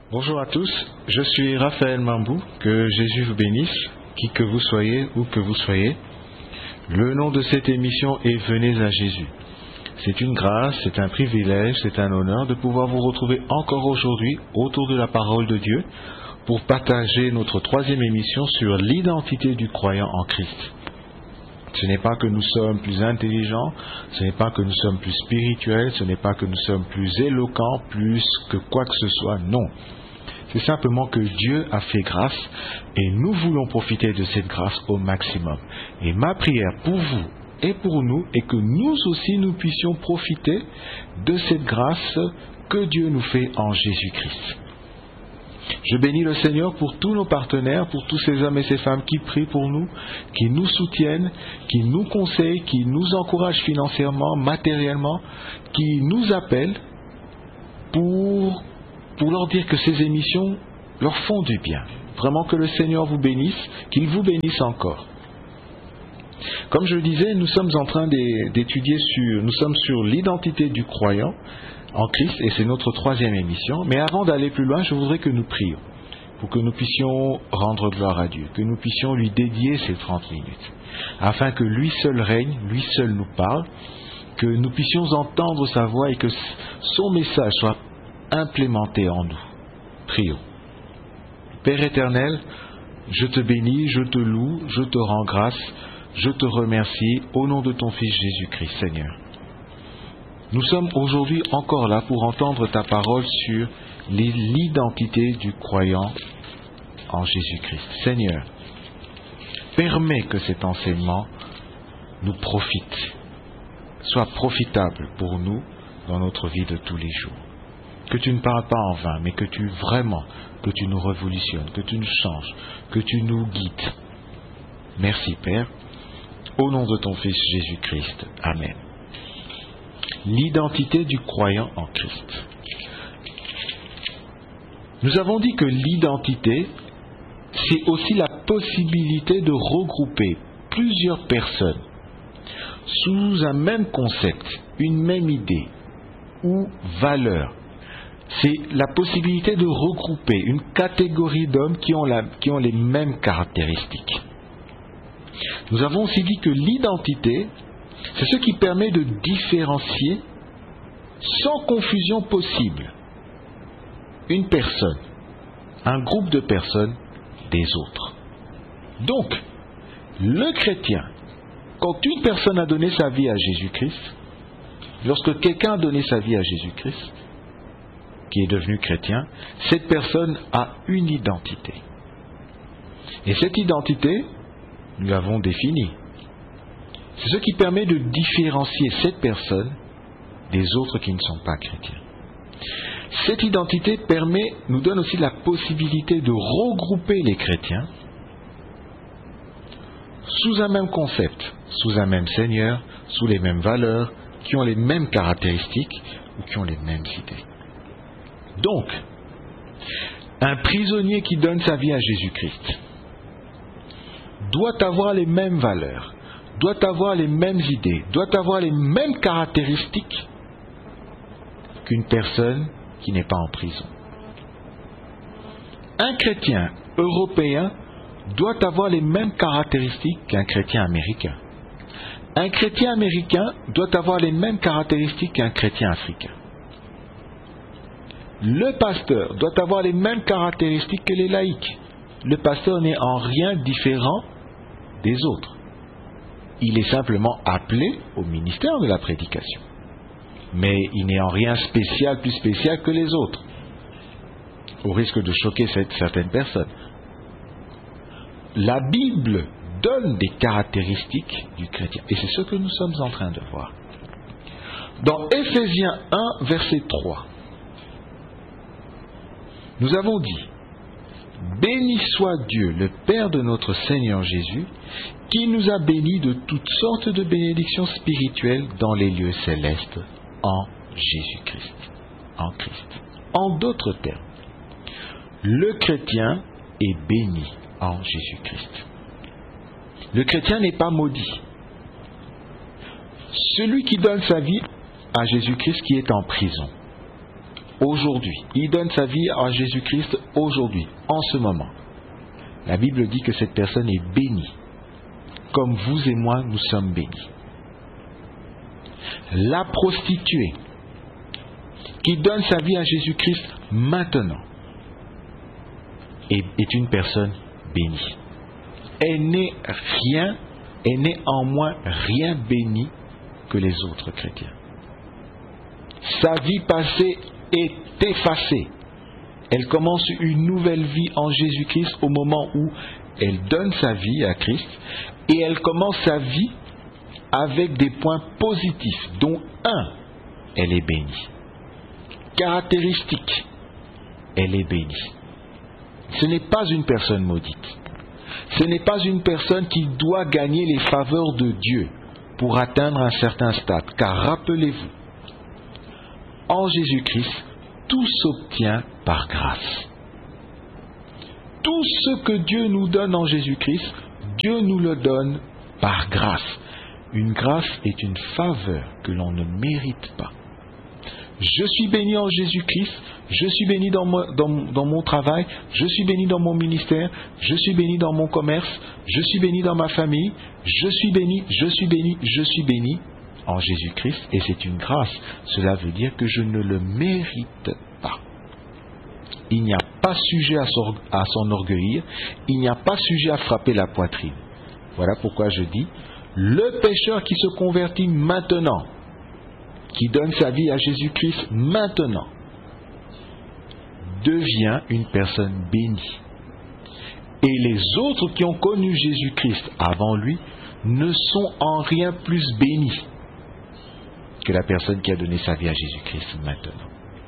Bonjour à tous, je suis Raphaël Mambou, que Jésus vous bénisse, qui que vous soyez, où que vous soyez. Le nom de cette émission est Venez à Jésus. C'est une grâce, c'est un privilège, c'est un honneur de pouvoir vous retrouver encore aujourd'hui autour de la parole de Dieu pour partager notre troisième émission sur l'identité du croyant en Christ. Ce n'est pas que nous sommes plus intelligents, ce n'est pas que nous sommes plus spirituels, ce n'est pas que nous sommes plus éloquents, plus que quoi que ce soit, non. C'est simplement que Dieu a fait grâce et nous voulons profiter de cette grâce au maximum. Et ma prière pour vous et pour nous est que nous aussi nous puissions profiter de cette grâce que Dieu nous fait en Jésus-Christ. Je bénis le Seigneur pour tous nos partenaires, pour tous ces hommes et ces femmes qui prient pour nous, qui nous soutiennent, qui nous conseillent, qui nous encouragent financièrement, matériellement, qui nous appellent pour leur dire que ces émissions leur font du bien. Vraiment que le Seigneur vous bénisse, qu'il vous bénisse encore. Comme je le disais, nous sommes en train d'étudier sur l'identité du croyant en Christ, et c'est notre troisième émission. Mais avant d'aller plus loin, je voudrais que nous prions, pour que nous puissions rendre gloire à Dieu, que nous puissions lui dédier ces 30 minutes, afin que lui seul règne, lui seul nous parle, que nous puissions entendre sa voix et que son message soit implémenté en nous. Prions. Père éternel, je te bénis, je te loue, je te rends grâce, je te remercie au nom de ton Fils Jésus-Christ, Seigneur. Nous sommes aujourd'hui encore là pour entendre ta parole sur l'identité du croyant en Jésus-Christ. Seigneur, permets que cet enseignement nous profite, soit profitable pour nous dans notre vie de tous les jours. Que tu ne parles pas en vain, mais que tu nous révolutionnes, que tu nous changes, que tu nous guides. Merci Père, au nom de ton Fils Jésus-Christ. Amen. L'identité du croyant en Christ. Nous avons dit que l'identité, c'est aussi la possibilité de regrouper plusieurs personnes sous un même concept, une même idée ou valeur. C'est la possibilité de regrouper une catégorie d'hommes qui ont les mêmes caractéristiques. Nous avons aussi dit que l'identité, c'est ce qui permet de différencier sans confusion possible une personne, un groupe de personnes des autres. Donc, le chrétien, quand une personne a donné sa vie à Jésus-Christ, lorsque quelqu'un a donné sa vie à Jésus-Christ, qui est devenu chrétien, cette personne a une identité. Et cette identité, nous l'avons définie. C'est ce qui permet de différencier cette personne des autres qui ne sont pas chrétiens. Cette identité nous donne aussi la possibilité de regrouper les chrétiens sous un même concept, sous un même Seigneur, sous les mêmes valeurs, qui ont les mêmes caractéristiques ou qui ont les mêmes idées. Donc, un prisonnier qui donne sa vie à Jésus-Christ doit avoir les mêmes valeurs, doit avoir les mêmes idées, doit avoir les mêmes caractéristiques qu'une personne qui n'est pas en prison. Un chrétien européen doit avoir les mêmes caractéristiques qu'un chrétien américain. Un chrétien américain doit avoir les mêmes caractéristiques qu'un chrétien africain. Le pasteur doit avoir les mêmes caractéristiques que les laïcs. Le pasteur n'est en rien différent des autres. Il est simplement appelé au ministère de la prédication. Mais il n'est en rien plus spécial que les autres, au risque de choquer certaines personnes. La Bible donne des caractéristiques du chrétien, et c'est ce que nous sommes en train de voir. Dans Éphésiens 1, verset 3, nous avons dit: béni soit Dieu, le Père de notre Seigneur Jésus, qui nous a bénis de toutes sortes de bénédictions spirituelles dans les lieux célestes en Jésus-Christ, en Christ. En d'autres termes, le chrétien est béni en Jésus-Christ. Le chrétien n'est pas maudit. Celui qui donne sa vie à Jésus-Christ qui est en prison aujourd'hui. Il donne sa vie à Jésus-Christ aujourd'hui, en ce moment. La Bible dit que cette personne est bénie. Comme vous et moi, nous sommes bénis. La prostituée qui donne sa vie à Jésus-Christ maintenant est une personne bénie. Elle n'est en moins rien béni que les autres chrétiens. Sa vie passée est effacée. Elle commence une nouvelle vie en Jésus-Christ au moment où elle donne sa vie à Christ, et elle commence sa vie avec des points positifs, dont un, elle est bénie. Caractéristique, elle est bénie. Ce n'est pas une personne maudite. Ce n'est pas une personne qui doit gagner les faveurs de Dieu pour atteindre un certain stade. Car rappelez-vous, en Jésus-Christ, tout s'obtient par grâce. Tout ce que Dieu nous donne en Jésus-Christ, Dieu nous le donne par grâce. Une grâce est une faveur que l'on ne mérite pas. Je suis béni en Jésus-Christ, je suis béni dans mon travail, je suis béni dans mon ministère, je suis béni dans mon commerce, je suis béni dans ma famille, je suis béni en Jésus-Christ, et c'est une grâce. Cela veut dire que je ne le mérite pas. Il n'y a pas sujet à s'enorgueillir, il n'y a pas sujet à frapper la poitrine. Voilà pourquoi je dis, le pécheur qui se convertit maintenant, qui donne sa vie à Jésus-Christ maintenant, devient une personne bénie. Et les autres qui ont connu Jésus-Christ avant lui ne sont en rien plus bénis que la personne qui a donné sa vie à Jésus-Christ maintenant.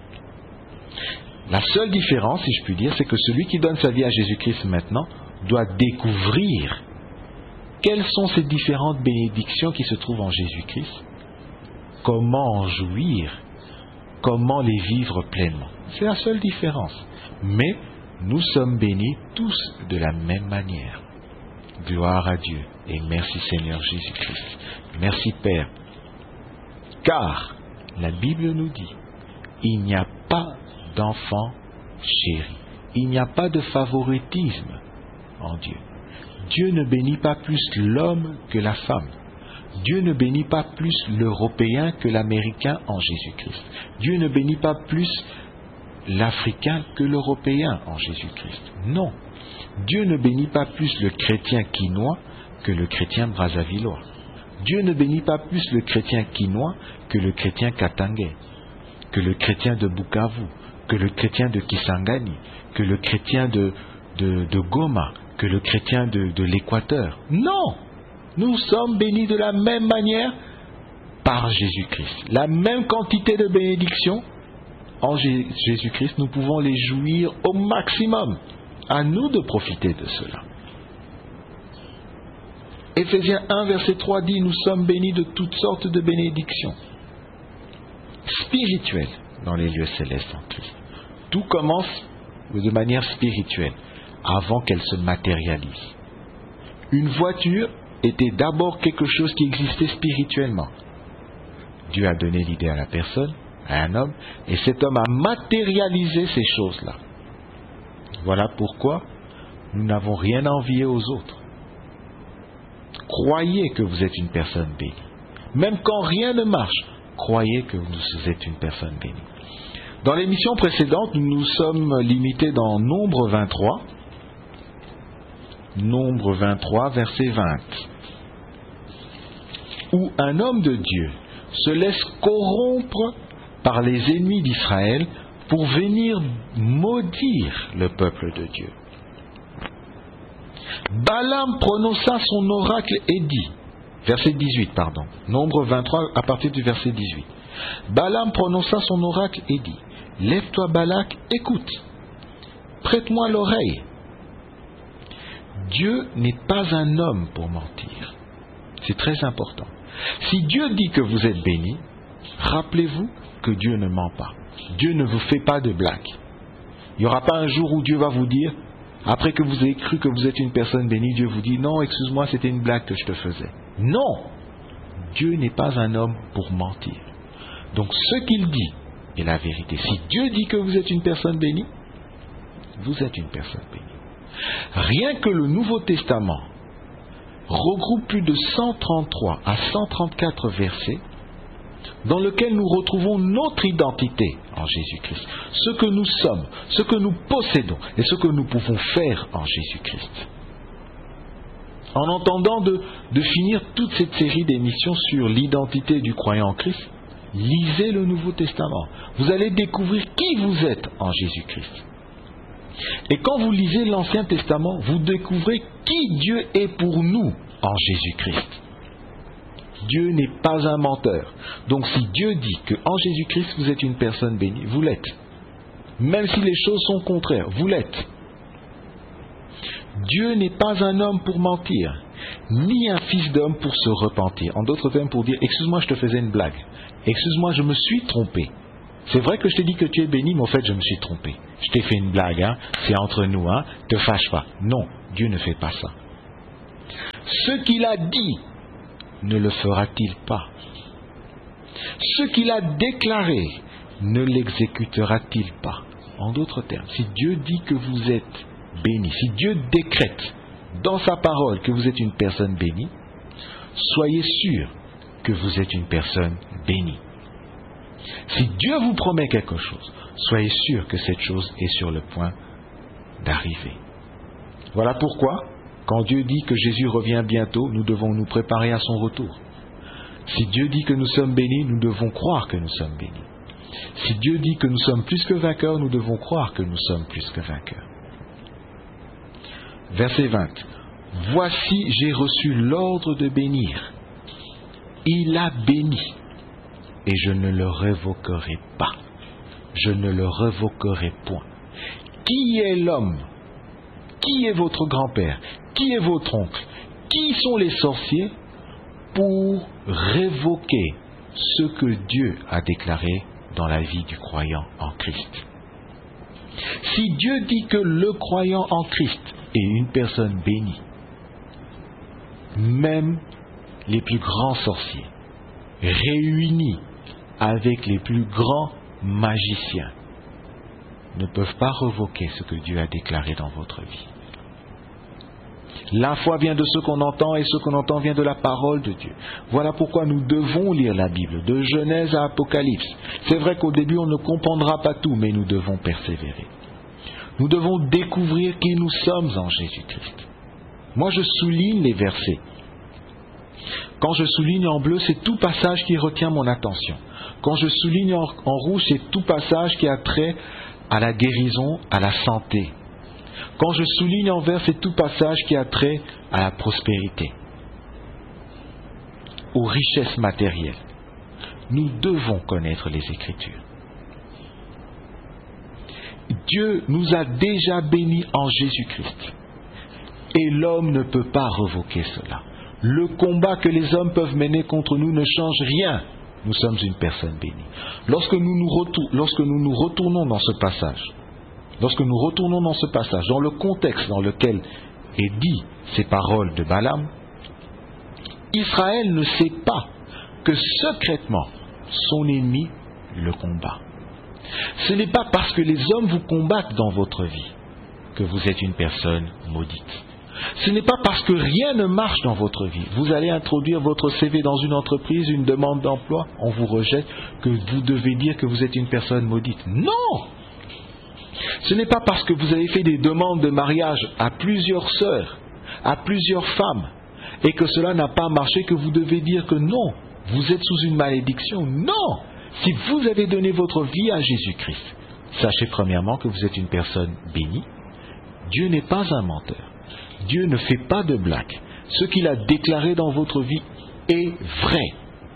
La seule différence, si je puis dire, c'est que celui qui donne sa vie à Jésus-Christ maintenant doit découvrir quelles sont ces différentes bénédictions qui se trouvent en Jésus-Christ, comment en jouir, comment les vivre pleinement. C'est la seule différence. Mais nous sommes bénis tous de la même manière. Gloire à Dieu et merci Seigneur Jésus-Christ. Merci Père. Car la Bible nous dit, il n'y a pas d'enfant chéri. Il n'y a pas de favoritisme en Dieu. Dieu ne bénit pas plus l'homme que la femme. Dieu ne bénit pas plus l'Européen que l'Américain en Jésus-Christ. Dieu ne bénit pas plus l'Africain que l'Européen en Jésus-Christ. Non. Dieu ne bénit pas plus le chrétien quinois que le chrétien brazzavillois. Dieu ne bénit pas plus le chrétien quinois que le chrétien katangais, que le chrétien de Bukavu, que le chrétien de Kisangani, que le chrétien de Goma, que le chrétien de l'Équateur. Non! Nous sommes bénis de la même manière par Jésus-Christ. La même quantité de bénédictions en Jésus-Christ, nous pouvons les jouir au maximum. À nous de profiter de cela. Éphésiens 1, verset 3 dit, nous sommes bénis de toutes sortes de bénédictions spirituelles dans les lieux célestes en Christ. Tout commence de manière spirituelle, avant qu'elle se matérialise. Une voiture était d'abord quelque chose qui existait spirituellement. Dieu a donné l'idée à la personne, à un homme, et cet homme a matérialisé ces choses-là. Voilà pourquoi nous n'avons rien à envier aux autres. Croyez que vous êtes une personne bénie. Même quand rien ne marche, croyez que vous êtes une personne bénie. Dans l'émission précédente, nous nous sommes limités dans Nombre 23. Nombre 23, verset 20. Où un homme de Dieu se laisse corrompre par les ennemis d'Israël pour venir maudire le peuple de Dieu. Balaam prononça son oracle et dit, verset 18, pardon, Nombre 23 à partir du verset 18. Balaam prononça son oracle et dit, lève-toi Balak, écoute, prête-moi l'oreille. Dieu n'est pas un homme pour mentir. C'est très important. Si Dieu dit que vous êtes béni, rappelez-vous que Dieu ne ment pas. Dieu ne vous fait pas de blagues. Il n'y aura pas un jour où Dieu va vous dire, après que vous ayez cru que vous êtes une personne bénie, Dieu vous dit, non, excuse-moi, c'était une blague que je te faisais. Non, Dieu n'est pas un homme pour mentir. Donc ce qu'il dit, et la vérité. Si Dieu dit que vous êtes une personne bénie, vous êtes une personne bénie. Rien que le Nouveau Testament regroupe plus de 133 à 134 versets dans lesquels nous retrouvons notre identité en Jésus-Christ, ce que nous sommes, ce que nous possédons et ce que nous pouvons faire en Jésus-Christ. En entendant de finir toute cette série d'émissions sur l'identité du croyant en Christ, lisez le Nouveau Testament. Vous allez découvrir qui vous êtes en Jésus-Christ. Et quand vous lisez l'Ancien Testament, vous découvrez qui Dieu est pour nous en Jésus-Christ. Dieu n'est pas un menteur. Donc si Dieu dit qu'en Jésus-Christ vous êtes une personne bénie, vous l'êtes. Même si les choses sont contraires, vous l'êtes. Dieu n'est pas un homme pour mentir, ni un fils d'homme pour se repentir. En d'autres termes, pour dire, excuse-moi, je te faisais une blague. Excuse-moi, je me suis trompé. C'est vrai que je t'ai dit que tu es béni, mais en fait, je me suis trompé. Je t'ai fait une blague, hein. C'est entre nous, hein. Te fâche pas. Non, Dieu ne fait pas ça. Ce qu'il a dit, ne le fera-t-il pas? Ce qu'il a déclaré, ne l'exécutera-t-il pas? En d'autres termes, si Dieu dit que vous êtes béni, si Dieu décrète dans sa parole que vous êtes une personne bénie, soyez sûr que vous êtes une personne bénie. Si Dieu vous promet quelque chose, soyez sûr que cette chose est sur le point d'arriver. Voilà pourquoi, quand Dieu dit que Jésus revient bientôt, nous devons nous préparer à son retour. Si Dieu dit que nous sommes bénis, nous devons croire que nous sommes bénis. Si Dieu dit que nous sommes plus que vainqueurs, nous devons croire que nous sommes plus que vainqueurs. Verset 20. Voici, j'ai reçu l'ordre de bénir. Il a béni, et je ne le révoquerai pas. Je ne le révoquerai point. Qui est l'homme? Qui est votre grand-père? Qui est votre oncle? Qui sont les sorciers pour révoquer ce que Dieu a déclaré dans la vie du croyant en Christ? Si Dieu dit que le croyant en Christ est une personne bénie, même les plus grands sorciers, réunis avec les plus grands magiciens, ne peuvent pas révoquer ce que Dieu a déclaré dans votre vie. La foi vient de ce qu'on entend et ce qu'on entend vient de la parole de Dieu. Voilà pourquoi nous devons lire la Bible, de Genèse à Apocalypse. C'est vrai qu'au début on ne comprendra pas tout, mais nous devons persévérer. Nous devons découvrir qui nous sommes en Jésus-Christ. Moi je souligne les versets. Quand je souligne en bleu, c'est tout passage qui retient mon attention. Quand je souligne en rouge, c'est tout passage qui a trait à la guérison, à la santé. Quand je souligne en vert, c'est tout passage qui a trait à la prospérité, aux richesses matérielles. Nous devons connaître les Écritures. Dieu nous a déjà bénis en Jésus-Christ. Et l'homme ne peut pas révoquer cela. Le combat que les hommes peuvent mener contre nous ne change rien. Nous sommes une personne bénie. Lorsque nous nous retournons dans ce passage, dans le contexte dans lequel est dit ces paroles de Balaam, Israël ne sait pas que secrètement son ennemi le combat. Ce n'est pas parce que les hommes vous combattent dans votre vie que vous êtes une personne maudite. Ce n'est pas parce que rien ne marche dans votre vie. Vous allez introduire votre CV dans une entreprise, une demande d'emploi, on vous rejette, que vous devez dire que vous êtes une personne maudite. Non! Ce n'est pas parce que vous avez fait des demandes de mariage à plusieurs sœurs, à plusieurs femmes, et que cela n'a pas marché que vous devez dire que non, vous êtes sous une malédiction. Non! Si vous avez donné votre vie à Jésus-Christ, sachez premièrement que vous êtes une personne bénie. Dieu n'est pas un menteur. Dieu ne fait pas de blagues. Ce qu'il a déclaré dans votre vie est vrai.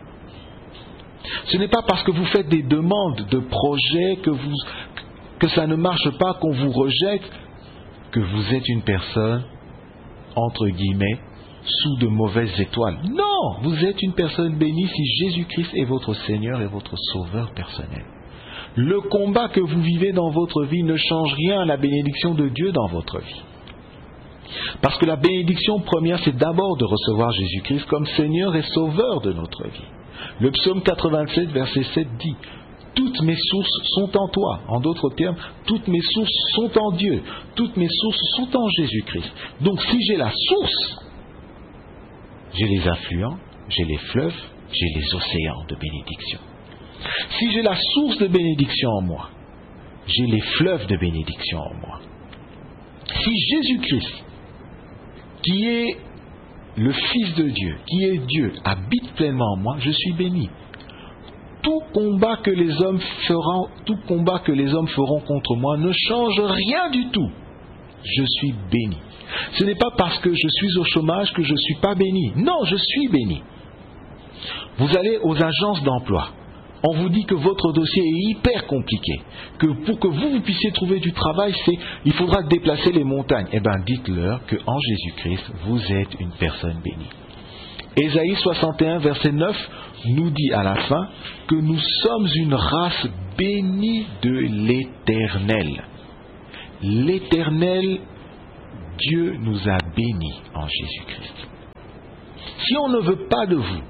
Ce n'est pas parce que vous faites des demandes de projets que ça ne marche pas, qu'on vous rejette, que vous êtes une personne, entre guillemets, sous de mauvaises étoiles. Non, vous êtes une personne bénie si Jésus-Christ est votre Seigneur et votre Sauveur personnel. Le combat que vous vivez dans votre vie ne change rien à la bénédiction de Dieu dans votre vie. Parce que la bénédiction première, c'est d'abord de recevoir Jésus-Christ comme Seigneur et Sauveur de notre vie. Le psaume 87, verset 7 dit « toutes mes sources sont en toi. En d'autres termes, toutes mes sources sont en Dieu. Toutes mes sources sont en Jésus-Christ. Donc si j'ai la source, j'ai les affluents, j'ai les fleuves, j'ai les océans de bénédiction. Si j'ai la source de bénédiction en moi, j'ai les fleuves de bénédiction en moi. Si Jésus-Christ, qui est le Fils de Dieu, qui est Dieu, habite pleinement en moi, je suis béni. Tout combat que les hommes feront contre moi ne change rien du tout. Je suis béni. Ce n'est pas parce que je suis au chômage que je ne suis pas béni. Non, je suis béni. Vous allez aux agences d'emploi. On vous dit que votre dossier est hyper compliqué, que pour que vous puissiez trouver du travail, il faudra déplacer les montagnes. Eh bien, dites-leur qu'en Jésus-Christ, vous êtes une personne bénie. Ésaïe 61, verset 9, nous dit à la fin que nous sommes une race bénie de l'Éternel. L'Éternel, Dieu nous a bénis en Jésus-Christ. Si on ne veut pas de vous,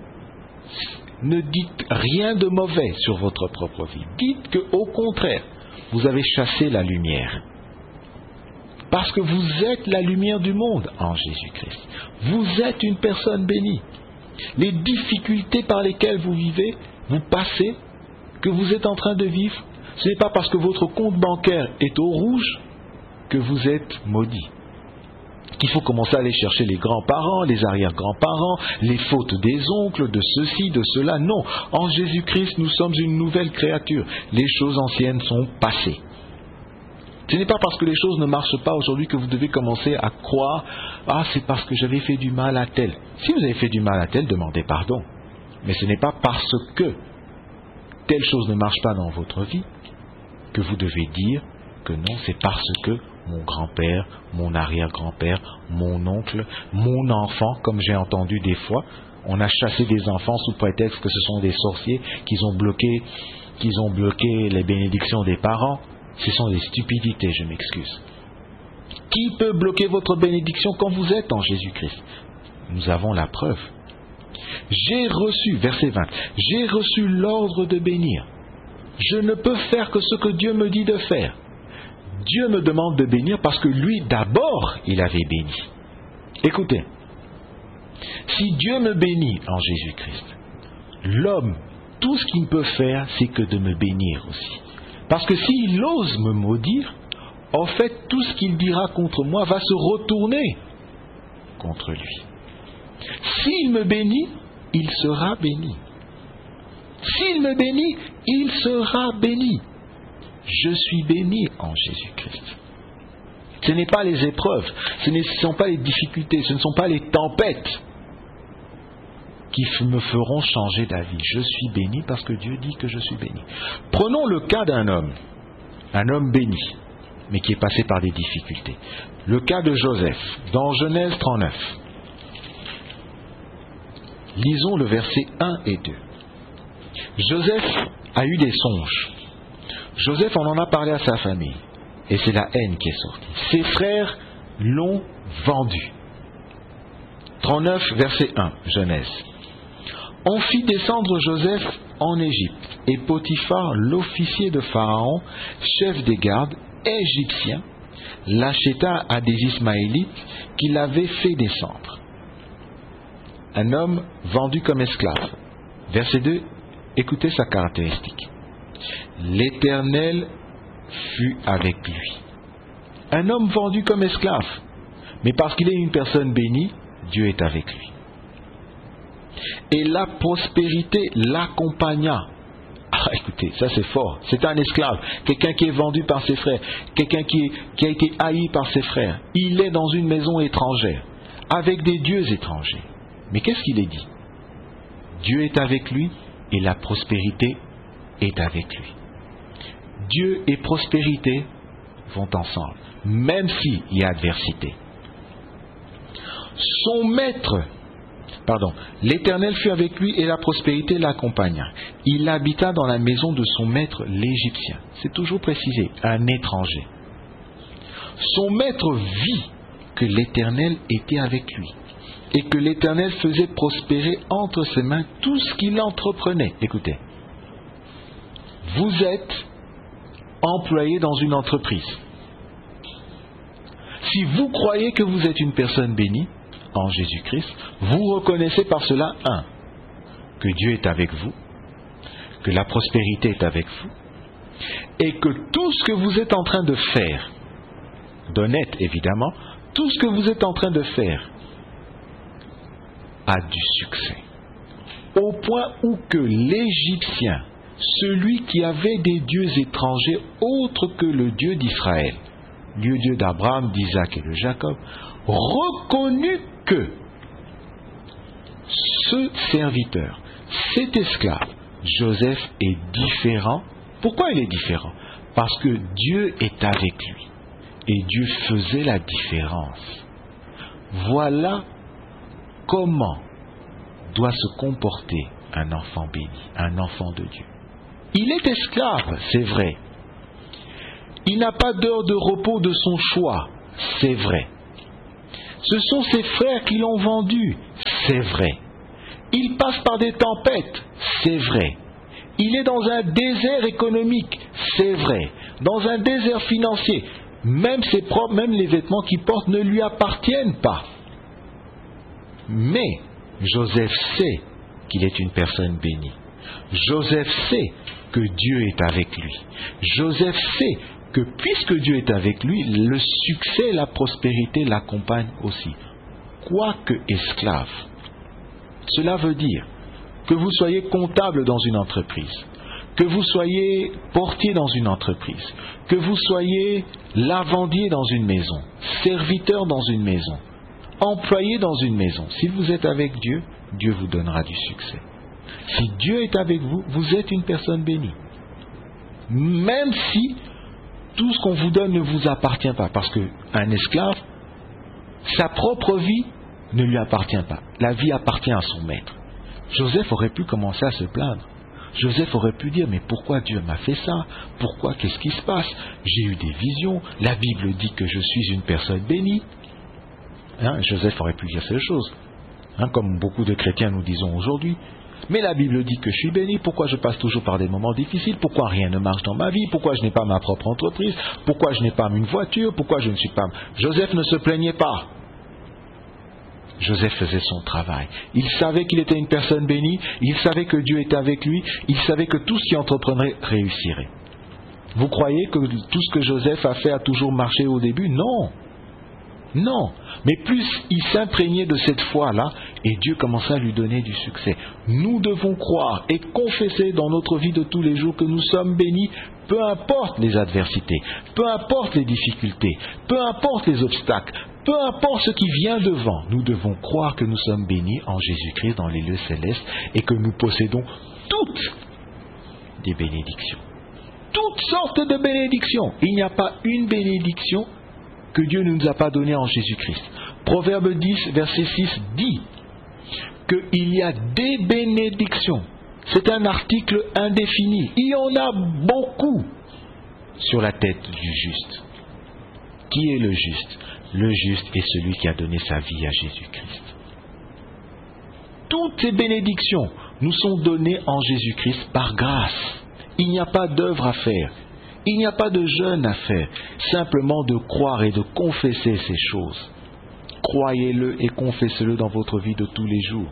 ne dites rien de mauvais sur votre propre vie. Dites qu'au contraire, vous avez chassé la lumière. Parce que vous êtes la lumière du monde en Jésus-Christ. Vous êtes une personne bénie. Les difficultés par lesquelles vous vivez, vous passez, que vous êtes en train de vivre, ce n'est pas parce que votre compte bancaire est au rouge que vous êtes maudit. Qu'il faut commencer à aller chercher les grands-parents, les arrière-grands-parents, les fautes des oncles, de ceci, de cela. Non, en Jésus-Christ, nous sommes une nouvelle créature. Les choses anciennes sont passées. Ce n'est pas parce que les choses ne marchent pas aujourd'hui que vous devez commencer à croire « Ah, c'est parce que j'avais fait du mal à tel ». Si vous avez fait du mal à tel, demandez pardon. Mais ce n'est pas parce que telle chose ne marche pas dans votre vie que vous devez dire que non, c'est parce que mon grand-père, mon arrière-grand-père, mon oncle, mon enfant, comme j'ai entendu des fois, on a chassé des enfants sous prétexte que ce sont des sorciers, qu'ils ont bloqué les bénédictions des parents. Ce sont des stupidités, je m'excuse. Qui peut bloquer votre bénédiction quand vous êtes en Jésus-Christ? Nous avons la preuve. J'ai reçu, verset 20, j'ai reçu l'ordre de bénir. Je ne peux faire que ce que Dieu me dit de faire. Dieu me demande de bénir parce que lui, d'abord, il avait béni. Écoutez, si Dieu me bénit en Jésus-Christ, l'homme, tout ce qu'il peut faire, c'est que de me bénir aussi. Parce que s'il ose me maudire, en fait, tout ce qu'il dira contre moi va se retourner contre lui. S'il me bénit, il sera béni. S'il me bénit, il sera béni. Je suis béni en Jésus-Christ. Ce n'est pas les épreuves, ce ne sont pas les difficultés, ce ne sont pas les tempêtes qui me feront changer d'avis. Je suis béni parce que Dieu dit que je suis béni. Prenons le cas d'un homme béni, mais qui est passé par des difficultés. Le cas de Joseph, dans Genèse 39. Lisons le verset 1 et 2. Joseph a eu des songes. Joseph en a parlé à sa famille. Et c'est la haine qui est sortie. Ses frères l'ont vendu. 39, verset 1, Genèse. On fit descendre Joseph en Égypte, et Potiphar, l'officier de Pharaon, chef des gardes, égyptien, l'acheta à des Ismaélites qui l'avaient fait descendre. Un homme vendu comme esclave. Verset 2, écoutez sa caractéristique. L'Éternel fut avec lui. Un homme vendu comme esclave, mais parce qu'il est une personne bénie, Dieu est avec lui. Et la prospérité l'accompagna. Ah, écoutez, ça c'est fort. C'est un esclave, quelqu'un qui est vendu par ses frères, quelqu'un qui a été haï par ses frères. Il est dans une maison étrangère, avec des dieux étrangers. Mais qu'est-ce qu'il est dit? Dieu est avec lui et la prospérité est avec lui. Dieu et prospérité vont ensemble, même s'il y a adversité. L'Éternel fut avec lui et la prospérité l'accompagna. Il habita dans la maison de son maître l'Égyptien. C'est toujours précisé, un étranger. Son maître vit que l'Éternel était avec lui et que l'Éternel faisait prospérer entre ses mains tout ce qu'il entreprenait. Écoutez. vous êtes employé dans une entreprise. Si vous croyez que vous êtes une personne bénie en Jésus-Christ, vous reconnaissez par cela, que Dieu est avec vous, que la prospérité est avec vous, et que tout ce que vous êtes en train de faire, d'honnête évidemment, tout ce que vous êtes en train de faire a du succès. Au point où que l'Égyptien, celui qui avait des dieux étrangers autres que le Dieu d'Israël, le Dieu d'Abraham, d'Isaac et de Jacob, reconnut que ce serviteur, cet esclave, Joseph, est différent. Pourquoi il est différent? Parce que Dieu est avec lui. Et Dieu faisait la différence. Voilà comment doit se comporter un enfant béni, un enfant de Dieu. Il est esclave, c'est vrai. Il n'a pas d'heure de repos de son choix, c'est vrai. Ce sont ses frères qui l'ont vendu, c'est vrai. Il passe par des tempêtes, c'est vrai. Il est dans un désert économique, c'est vrai. Dans un désert financier, même les vêtements qu'il porte ne lui appartiennent pas. Mais Joseph sait qu'il est une personne bénie. Joseph sait que Dieu est avec lui. Joseph sait que puisque Dieu est avec lui, le succès et la prospérité l'accompagnent aussi. Quoique esclave. Cela veut dire que vous soyez comptable dans une entreprise, que vous soyez portier dans une entreprise, que vous soyez lavandier dans une maison, serviteur dans une maison, employé dans une maison. Si vous êtes avec Dieu, Dieu vous donnera du succès. Si Dieu est avec vous, vous êtes une personne bénie. Même si tout ce qu'on vous donne ne vous appartient pas, parce qu'un esclave, sa propre vie ne lui appartient pas. La vie appartient à son maître. Joseph aurait pu commencer à se plaindre. Joseph aurait pu dire, mais pourquoi Dieu m'a fait ça? Pourquoi? Qu'est-ce qui se passe? J'ai eu des visions. La Bible dit que je suis une personne bénie. Joseph aurait pu dire ces choses. Comme beaucoup de chrétiens nous disons aujourd'hui. Mais la Bible dit que je suis béni. Pourquoi je passe toujours par des moments difficiles? Pourquoi rien ne marche dans ma vie? Pourquoi je n'ai pas ma propre entreprise? Pourquoi je n'ai pas une voiture? Pourquoi je ne suis pas... Joseph ne se plaignait pas. Joseph faisait son travail. Il savait qu'il était une personne bénie. Il savait que Dieu était avec lui. Il savait que tout ce qu'il entreprendrait réussirait. Vous croyez que tout ce que Joseph a fait a toujours marché au début? Non. Non. Mais plus il s'imprégnait de cette foi-là, et Dieu commençait à lui donner du succès. Nous devons croire et confesser dans notre vie de tous les jours que nous sommes bénis, peu importe les adversités, peu importe les difficultés, peu importe les obstacles, peu importe ce qui vient devant. Nous devons croire que nous sommes bénis en Jésus-Christ dans les lieux célestes et que nous possédons toutes des bénédictions. Toutes sortes de bénédictions. Il n'y a pas une bénédiction que Dieu ne nous a pas donnée en Jésus-Christ. Proverbe 10, verset 6 dit qu'il y a des bénédictions. C'est un article indéfini. Il y en a beaucoup sur la tête du juste. Qui est le juste? Le juste est celui qui a donné sa vie à Jésus-Christ. Toutes ces bénédictions nous sont données en Jésus-Christ par grâce. Il n'y a pas d'œuvre à faire. Il n'y a pas de jeûne à faire. Simplement de croire et de confesser ces choses. Croyez-le et confessez-le dans votre vie de tous les jours.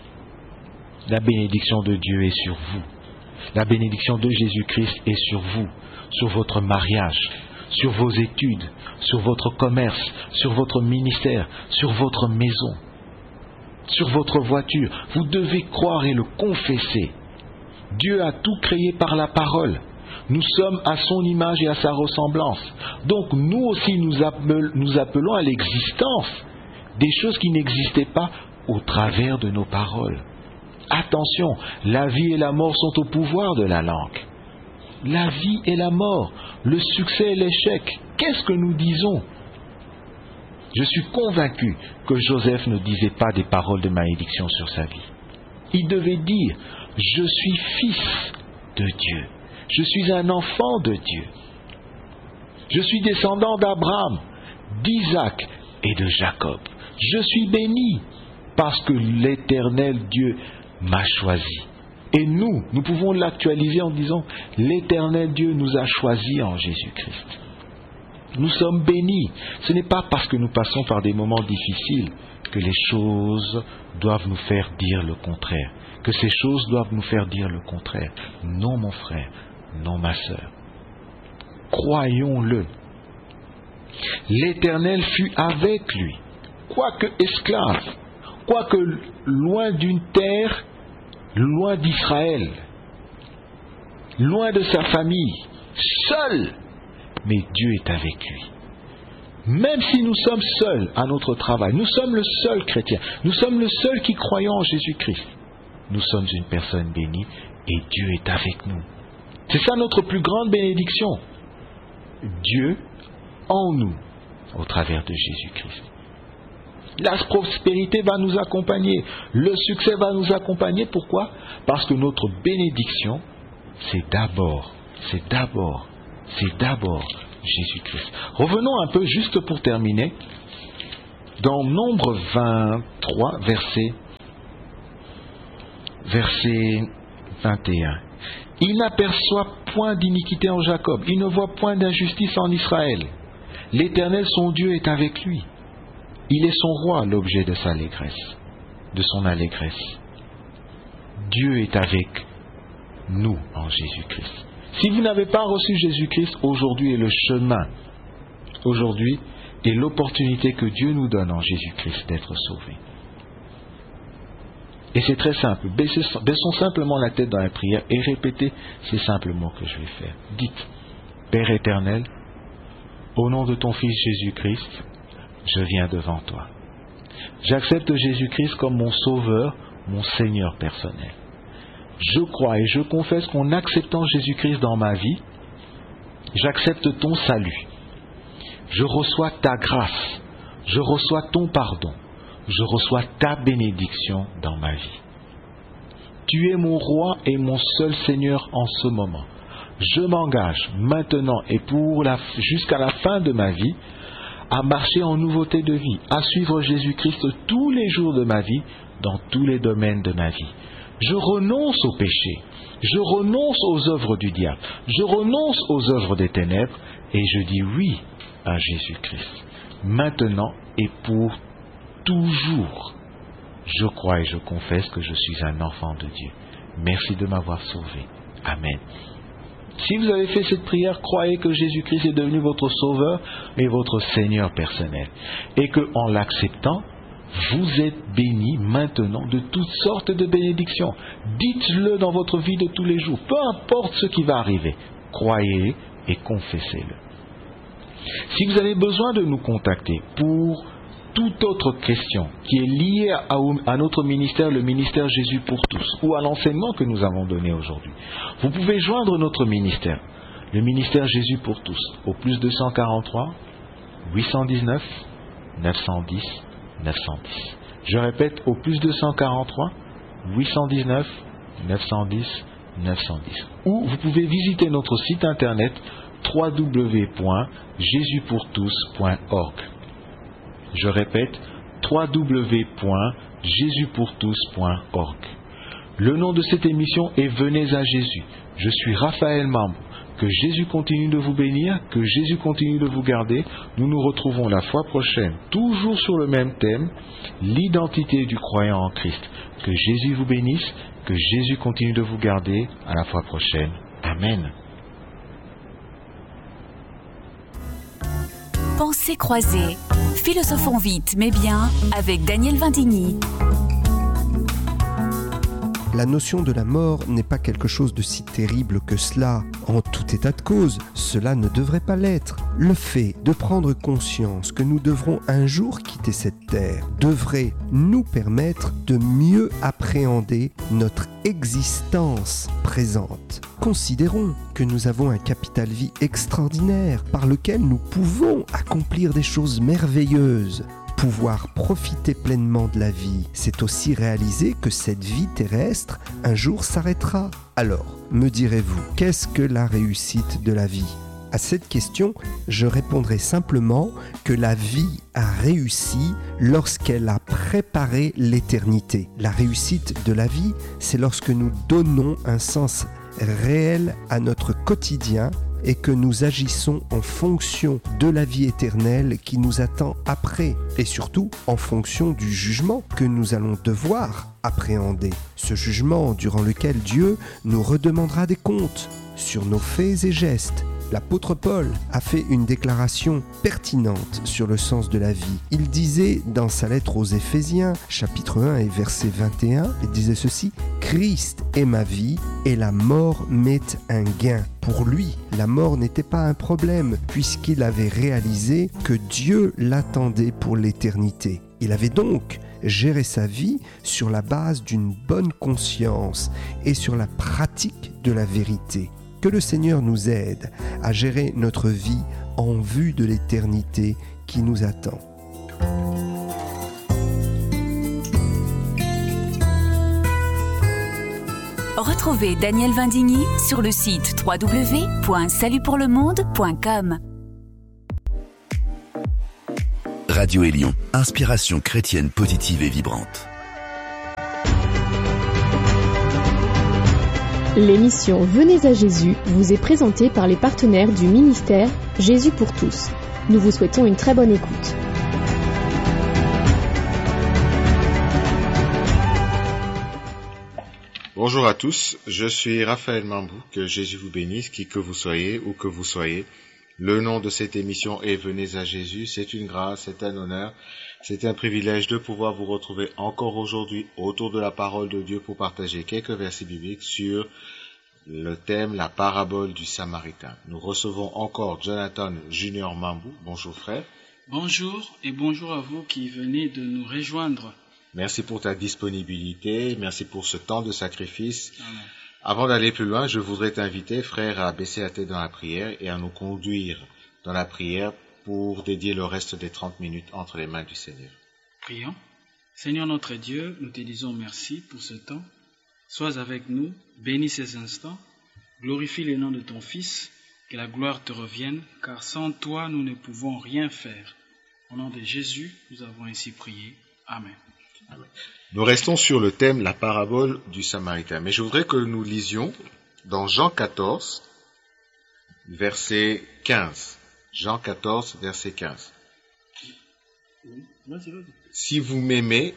La bénédiction de Dieu est sur vous. La bénédiction de Jésus-Christ est sur vous, sur votre mariage, sur vos études, sur votre commerce, sur votre ministère, sur votre maison, sur votre voiture. Vous devez croire et le confesser. Dieu a tout créé par la parole. Nous sommes à son image et à sa ressemblance. Donc nous aussi nous appelons à l'existence des choses qui n'existaient pas au travers de nos paroles. Attention, la vie et la mort sont au pouvoir de la langue. La vie et la mort, le succès et l'échec, qu'est-ce que nous disons? Je suis convaincu que Joseph ne disait pas des paroles de malédiction sur sa vie. Il devait dire, je suis fils de Dieu. Je suis un enfant de Dieu. Je suis descendant d'Abraham, d'Isaac et de Jacob. Je suis béni parce que l'Éternel Dieu m'a choisi Et nous pouvons l'actualiser en disant, l'Éternel Dieu nous a choisis en Jésus-Christ. Nous sommes bénis. Ce n'est pas parce que nous passons par des moments difficiles que les choses doivent nous faire dire le contraire. Que ces choses doivent nous faire dire le contraire. Non, mon frère, non, ma sœur. Croyons-le. L'Éternel fut avec lui, quoique esclave, quoique loin d'une terre, loin d'Israël, loin de sa famille, seul, mais Dieu est avec lui. Même si nous sommes seuls à notre travail, nous sommes le seul chrétien, nous sommes le seul qui croyons en Jésus-Christ. Nous sommes une personne bénie et Dieu est avec nous. C'est ça notre plus grande bénédiction. Dieu en nous, au travers de Jésus-Christ. La prospérité va nous accompagner, le succès va nous accompagner. Pourquoi? Parce que notre bénédiction, c'est d'abord Jésus-Christ. Revenons un peu, juste pour terminer, dans Nombre 23, verset 21. Il n'aperçoit point d'iniquité en Jacob, il ne voit point d'injustice en Israël. L'Éternel, son Dieu, est avec lui. Il est son roi, l'objet de sa allégresse, de son allégresse. Dieu est avec nous en Jésus-Christ. Si vous n'avez pas reçu Jésus-Christ, aujourd'hui est le chemin. Aujourd'hui est l'opportunité que Dieu nous donne en Jésus-Christ d'être sauvés. Et c'est très simple. Baissons simplement la tête dans la prière et répétez ces simples mots que je vais faire. Dites, Père éternel, au nom de ton Fils Jésus-Christ, je viens devant toi. J'accepte Jésus-Christ comme mon Sauveur, mon Seigneur personnel. Je crois et je confesse qu'en acceptant Jésus-Christ dans ma vie, j'accepte ton salut. Je reçois ta grâce. Je reçois ton pardon. Je reçois ta bénédiction dans ma vie. Tu es mon roi et mon seul Seigneur en ce moment. Je m'engage maintenant et jusqu'à la fin de ma vie à marcher en nouveauté de vie, à suivre Jésus-Christ tous les jours de ma vie, dans tous les domaines de ma vie. Je renonce au péché, je renonce aux œuvres du diable, je renonce aux œuvres des ténèbres et je dis oui à Jésus-Christ. Maintenant et pour toujours, je crois et je confesse que je suis un enfant de Dieu. Merci de m'avoir sauvé. Amen. Si vous avez fait cette prière, croyez que Jésus-Christ est devenu votre Sauveur et votre Seigneur personnel. Et qu'en l'acceptant, vous êtes bénis maintenant de toutes sortes de bénédictions. Dites-le dans votre vie de tous les jours. Peu importe ce qui va arriver, croyez et confessez-le. Si vous avez besoin de nous contacter pour toute autre question qui est liée à notre ministère, le ministère Jésus pour tous, ou à l'enseignement que nous avons donné aujourd'hui, vous pouvez joindre notre ministère, le ministère Jésus pour tous, au plus 243 819 910 910. Je répète, au plus 243 819 910 910. Ou vous pouvez visiter notre site internet www.jesuspourtous.org. Je répète, www.jesuspourtous.org. Le nom de cette émission est Venez à Jésus. Je suis Raphaël Mambo. Que Jésus continue de vous bénir, que Jésus continue de vous garder. Nous nous retrouvons la fois prochaine, toujours sur le même thème, l'identité du croyant en Christ. Que Jésus vous bénisse, que Jésus continue de vous garder. À la fois prochaine. Amen. Pensées croisées, philosophons vite mais bien avec Daniel Vindigny. La notion de la mort n'est pas quelque chose de si terrible que cela. En tout état de cause, cela ne devrait pas l'être. Le fait de prendre conscience que nous devrons un jour quitter cette terre devrait nous permettre de mieux appréhender notre existence présente. Considérons que nous avons un capital vie extraordinaire par lequel nous pouvons accomplir des choses merveilleuses. Pouvoir profiter pleinement de la vie, c'est aussi réaliser que cette vie terrestre un jour s'arrêtera. Alors, me direz-vous, qu'est-ce que la réussite de la vie ? À cette question, je répondrai simplement que la vie a réussi lorsqu'elle a préparé l'éternité. La réussite de la vie, c'est lorsque nous donnons un sens réel à notre quotidien et que nous agissons en fonction de la vie éternelle qui nous attend après, et surtout en fonction du jugement que nous allons devoir appréhender. Ce jugement durant lequel Dieu nous redemandera des comptes sur nos faits et gestes. L'apôtre Paul a fait une déclaration pertinente sur le sens de la vie. Il disait dans sa lettre aux Éphésiens, chapitre 1 et verset 21, il disait ceci: « Christ est ma vie et la mort m'est un gain. » Pour lui, la mort n'était pas un problème puisqu'il avait réalisé que Dieu l'attendait pour l'éternité. Il avait donc géré sa vie sur la base d'une bonne conscience et sur la pratique de la vérité. Que le Seigneur nous aide à gérer notre vie en vue de l'éternité qui nous attend. Retrouvez Daniel Vindigny sur le site www.salutpourlemonde.com. Radio Élion, inspiration chrétienne positive et vibrante. L'émission Venez à Jésus vous est présentée par les partenaires du ministère Jésus pour tous. Nous vous souhaitons une très bonne écoute. Bonjour à tous, je suis Raphaël Mambou, que Jésus vous bénisse, qui que vous soyez, où que vous soyez. Le nom de cette émission est Venez à Jésus, c'est une grâce, c'est un honneur, c'est un privilège de pouvoir vous retrouver encore aujourd'hui autour de la parole de Dieu pour partager quelques versets bibliques sur le thème, la parabole du Samaritain. Nous recevons encore Jonathan Junior Mambou. Bonjour frère. Bonjour et bonjour à vous qui venez de nous rejoindre. Merci pour ta disponibilité, merci pour ce temps de sacrifice. Amen. Avant d'aller plus loin, je voudrais t'inviter, frère, à baisser la tête dans la prière et à nous conduire dans la prière pour dédier le reste des 30 minutes entre les mains du Seigneur. Prions. Seigneur notre Dieu, nous te disons merci pour ce temps. Sois avec nous, bénis ces instants, glorifie le nom de ton Fils, que la gloire te revienne, car sans toi nous ne pouvons rien faire. Au nom de Jésus, nous avons ainsi prié. Amen. Amen. Nous restons sur le thème, la parabole du Samaritain. Mais je voudrais que nous lisions dans Jean 14, verset 15. Jean 14, verset 15. Si vous m'aimez,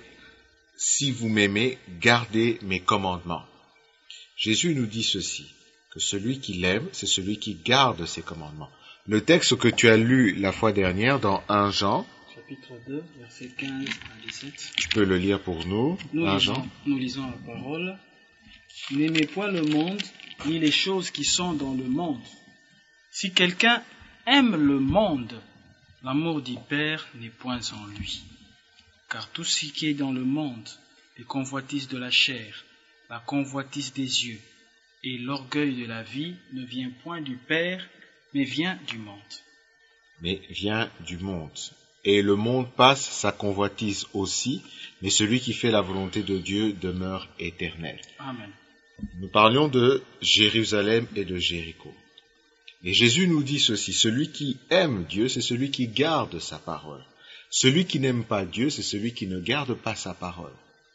gardez mes commandements. Jésus nous dit ceci, que celui qui l'aime, c'est celui qui garde ses commandements. Le texte que tu as lu la fois dernière dans 1 Jean, chapitre 2, versets 15 à 17. Tu peux le lire pour nous, 1 Jean. Nous lisons la parole. N'aimez point le monde, ni les choses qui sont dans le monde. Si quelqu'un aime le monde, l'amour du Père n'est point en lui. Car tout ce qui est dans le monde, les convoitises de la chair, la convoitise des yeux et l'orgueil de la vie ne vient point du Père, mais vient du monde. Mais vient du monde. Et le monde passe, sa convoitise aussi, mais celui qui fait la volonté de Dieu demeure éternel. Amen. Nous parlions de Jérusalem et de Jéricho. Et Jésus nous dit ceci, celui qui aime Dieu, c'est celui qui garde sa parole. Celui qui n'aime pas Dieu, c'est celui qui ne garde pas sa parole.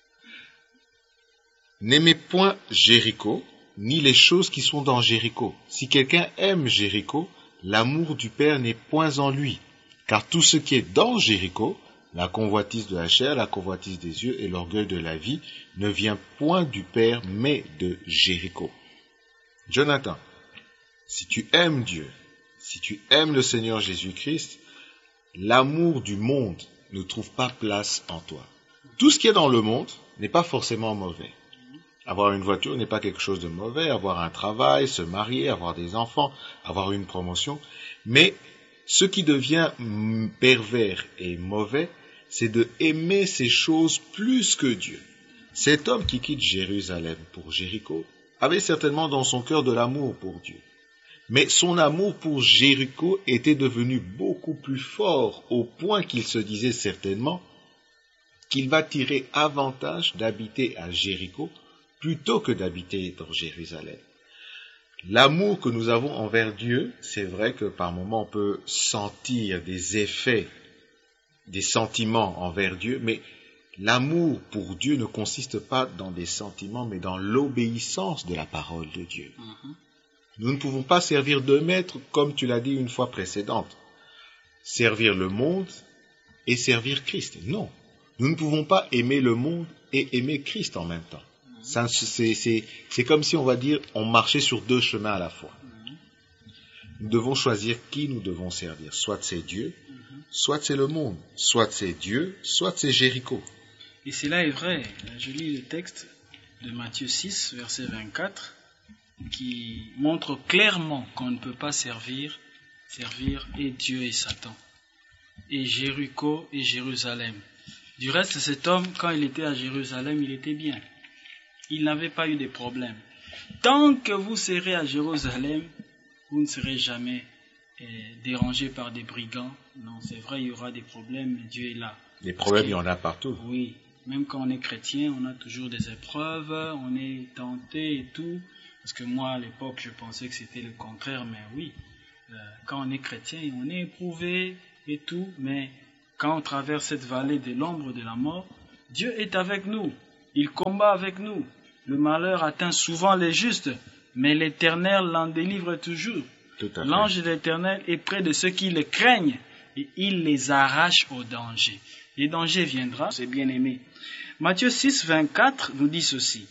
N'aimez point Jéricho, ni les choses qui sont dans Jéricho. Si quelqu'un aime Jéricho, l'amour du Père n'est point en lui. Car tout ce qui est dans Jéricho, la convoitise de la chair, la convoitise des yeux et l'orgueil de la vie, ne vient point du Père, mais de Jéricho. Jonathan, si tu aimes Dieu, si tu aimes le Seigneur Jésus-Christ, l'amour du monde ne trouve pas place en toi. Tout ce qui est dans le monde n'est pas forcément mauvais. Avoir une voiture n'est pas quelque chose de mauvais, avoir un travail, se marier, avoir des enfants, avoir une promotion, mais ce qui devient pervers et mauvais, c'est de aimer ces choses plus que Dieu. Cet homme qui quitte Jérusalem pour Jéricho avait certainement dans son cœur de l'amour pour Dieu. Mais son amour pour Jéricho était devenu beaucoup plus fort au point qu'il se disait certainement qu'il va tirer avantage d'habiter à Jéricho plutôt que d'habiter dans Jérusalem. L'amour que nous avons envers Dieu, c'est vrai que par moments on peut sentir des effets, des sentiments envers Dieu, mais l'amour pour Dieu ne consiste pas dans des sentiments, mais dans l'obéissance de la parole de Dieu. Nous ne pouvons pas servir deux maîtres, comme tu l'as dit une fois précédente. Servir le monde et servir Christ. Non, nous ne pouvons pas aimer le monde et aimer Christ en même temps. Ça, c'est comme si on va dire, on marchait sur deux chemins à la fois. Nous devons choisir qui nous devons servir. Soit c'est Dieu, soit c'est le monde. Soit c'est Dieu, soit c'est Jéricho. Et cela est vrai. Je lis le texte de Matthieu 6, verset 24, qui montre clairement qu'on ne peut pas servir et Dieu et Satan, et Jéricho et Jérusalem. Du reste, cet homme, quand il était à Jérusalem, il était bien. Il n'avait pas eu de problème. Tant que vous serez à Jérusalem, vous ne serez jamais dérangé par des brigands. Non, c'est vrai, il y aura des problèmes, mais Dieu est là. Les problèmes, il y en a partout. Oui, même quand on est chrétien, on a toujours des épreuves, on est tenté et tout. Parce que moi, à l'époque, je pensais que c'était le contraire, mais oui, quand on est chrétien, on est éprouvé et tout, mais quand on traverse cette vallée de l'ombre de la mort, Dieu est avec nous. Il combat avec nous. Le malheur atteint souvent les justes, mais l'Éternel l'en délivre toujours. L'ange de l'Éternel est près de ceux qui le craignent et il les arrache au danger. Les dangers viendra, c'est bien aimé. Matthieu 6, 24 nous dit ceci.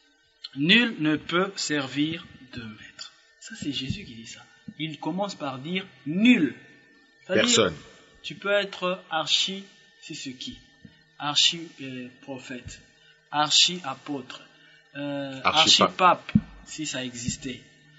Nul ne peut servir deux maîtres. Ça, c'est Jésus qui dit ça. Il commence par dire nul. Personne. Tu peux être archi, c'est ce qui. Archi prophète. Archi-apôtre, archi-pape, si ça existait.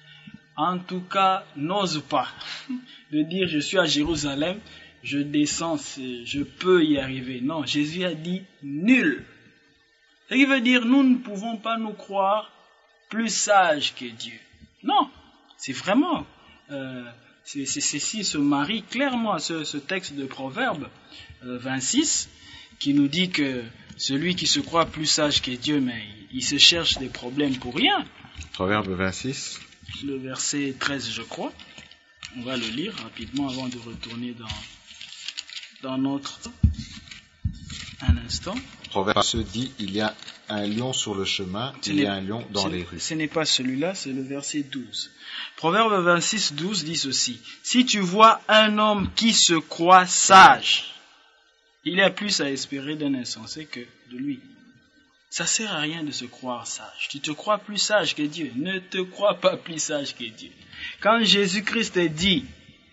En tout cas, n'ose pas de dire je suis à Jérusalem, je descends, je peux y arriver. Non, Jésus a dit nul. Ce qui veut dire nous ne pouvons pas nous croire plus sages que Dieu. Non, c'est vraiment, ceci se marie clairement à ce texte de Proverbe 26 qui nous dit que celui qui se croit plus sage que Dieu, mais il se cherche des problèmes pour rien. Proverbe 26. Le verset 13, je crois. On va le lire rapidement avant de retourner dans notre... Un instant. Proverbe se dit, il y a un lion sur le chemin, il y a un lion dans les rues. Ce n'est pas celui-là, c'est le verset 12. Proverbe 26, 12 dit ceci. Si tu vois un homme qui se croit sage, il y a plus à espérer d'un insensé que de lui. Ça sert à rien de se croire sage. Tu te crois plus sage que Dieu. Ne te crois pas plus sage que Dieu. Quand Jésus-Christ dit,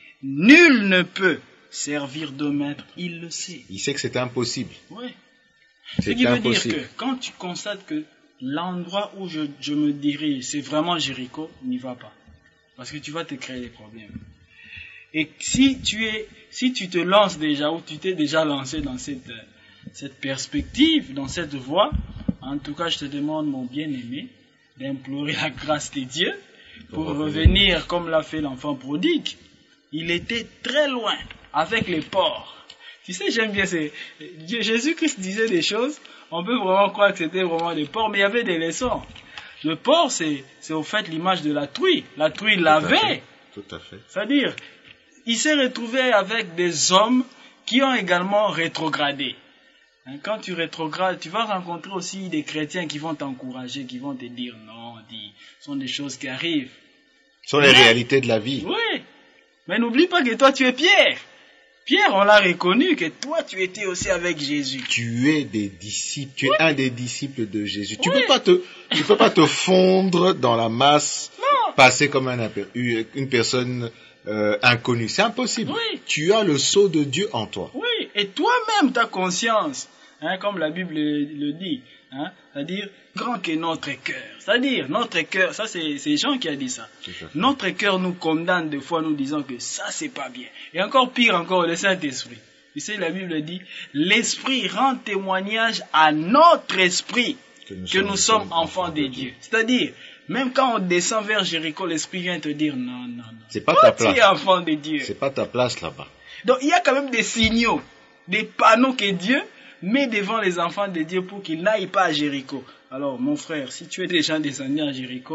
nul ne peut servir deux maîtres, il le sait. Il sait que c'est impossible. Oui. Ce qui veut dire que quand tu constates que l'endroit où je me dirige, c'est vraiment Jéricho, n'y va pas. Parce que tu vas te créer des problèmes. Et si tu te lances déjà, ou tu t'es déjà lancé dans cette perspective, dans cette voie, en tout cas, je te demande, mon bien-aimé, d'implorer la grâce de Dieu pour revenir comme l'a fait l'enfant prodigue. Il était très loin avec les porcs. Tu sais, j'aime bien Jésus-Christ disait des choses, on peut vraiment croire que c'était vraiment des porcs, mais il y avait des leçons. Le porc, c'est au fait l'image de la truie. La truie l'avait. Tout à fait. C'est-à-dire, il s'est retrouvé avec des hommes qui ont également rétrogradé. Quand tu rétrogrades, tu vas rencontrer aussi des chrétiens qui vont t'encourager, qui vont te dire non, ce sont des choses qui arrivent. Ce sont les réalités de la vie. Oui, mais n'oublie pas que toi tu es Pierre. Pierre, on l'a reconnu que toi tu étais aussi avec Jésus. Tu es des disciples, tu es un des disciples de Jésus. Tu peux pas te fondre dans la masse, passer comme une personne inconnue. C'est impossible. Oui. Tu as le sceau de Dieu en toi. Oui, et toi-même ta conscience, comme la Bible le dit, c'est-à-dire grand que notre cœur. C'est-à-dire notre cœur, ça c'est Jean qui a dit ça. Notre cœur nous condamne des fois, nous disant que ça c'est pas bien. Et encore pire encore, le Saint-Esprit. Tu sais, la Bible dit, l'Esprit rend témoignage à notre esprit que nous sommes enfants de Dieu. C'est-à-dire, même quand on descend vers Jéricho, l'Esprit vient te dire non. C'est pas ta place. Tu es enfant de Dieu. C'est pas ta place là-bas. Donc il y a quand même des signaux, des panneaux que Dieu met devant les enfants de Dieu pour qu'ils n'aillent pas à Jéricho. Alors mon frère, si tu es déjà descendu à Jéricho,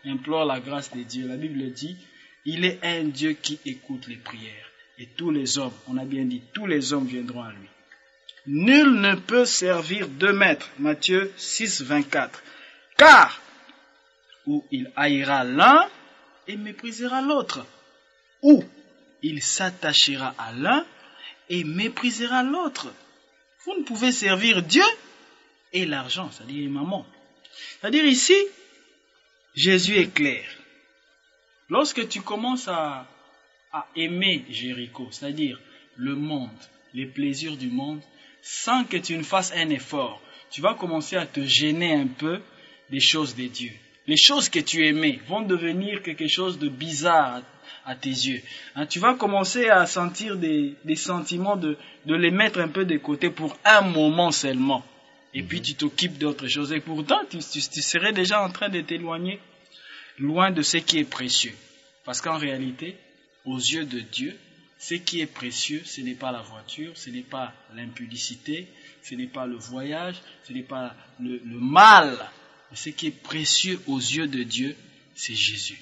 implore la grâce de Dieu. La Bible dit, il est un Dieu qui écoute les prières. Et tous les hommes, on a bien dit, tous les hommes viendront à lui. Nul ne peut servir deux maîtres. Matthieu 6, 24. Car, ou il haïra l'un et méprisera l'autre, ou il s'attachera à l'un et méprisera l'autre. Vous ne pouvez servir Dieu et l'argent, c'est-à-dire maman. C'est-à-dire ici, Jésus est clair. Lorsque tu commences à aimer Jéricho, c'est-à-dire le monde, les plaisirs du monde, sans que tu ne fasses un effort, tu vas commencer à te gêner un peu des choses de Dieu. Les choses que tu aimais vont devenir quelque chose de bizarre à tes yeux. Tu vas commencer à sentir des sentiments de les mettre un peu de côté pour un moment seulement. Et puis tu t'occupes d'autres choses. Et pourtant, tu serais déjà en train de t'éloigner loin de ce qui est précieux. Parce qu'en réalité, aux yeux de Dieu, ce qui est précieux, ce n'est pas la voiture, ce n'est pas l'impudicité, ce n'est pas le voyage, ce n'est pas le mal. Mais ce qui est précieux aux yeux de Dieu, c'est Jésus.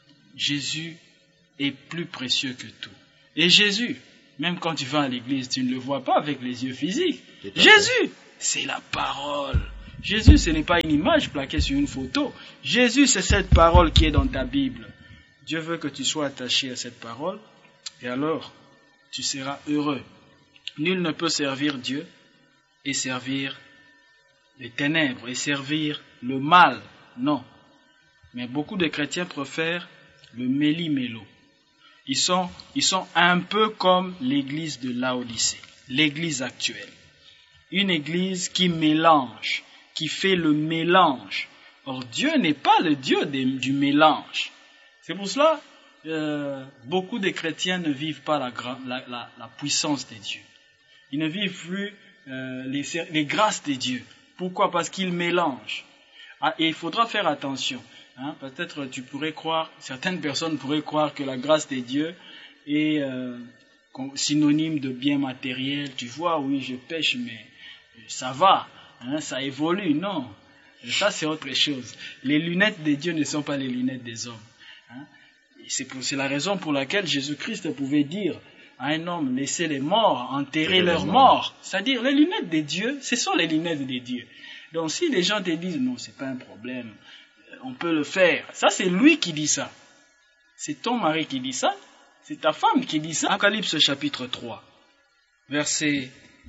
Jésus est plus précieux que tout. Et Jésus, même quand tu vas à l'église, tu ne le vois pas avec les yeux physiques. Jésus, c'est la parole. Jésus, ce n'est pas une image plaquée sur une photo. Jésus, c'est cette parole qui est dans ta Bible. Dieu veut que tu sois attaché à cette parole. Et alors, tu seras heureux. Nul ne peut servir Dieu et servir les ténèbres et servir le mal. Non. Mais beaucoup de chrétiens préfèrent le méli-mélo. Ils sont un peu comme l'église de Laodicée, l'église actuelle. Une église qui mélange, qui fait le mélange. Or, Dieu n'est pas le Dieu du mélange. C'est pour cela beaucoup de chrétiens ne vivent pas la puissance de Dieu. Ils ne vivent plus les grâces de Dieu. Pourquoi? Parce qu'ils mélangent. Et il faudra faire attention. Peut-être certaines personnes pourraient croire que la grâce de Dieu est synonyme de bien matériel. Tu vois, oui, je pêche, mais ça va, ça évolue. Non, ça c'est autre chose. Les lunettes de Dieu ne sont pas les lunettes des hommes. C'est la raison pour laquelle Jésus-Christ pouvait dire à un homme, laissez les morts enterrer leurs morts. C'est-à-dire, les lunettes de Dieu, ce sont les lunettes de Dieu. Donc si les gens te disent, non, c'est pas un problème, on peut le faire. Ça, c'est lui qui dit ça. C'est ton mari qui dit ça. C'est ta femme qui dit ça. Apocalypse chapitre 3, versets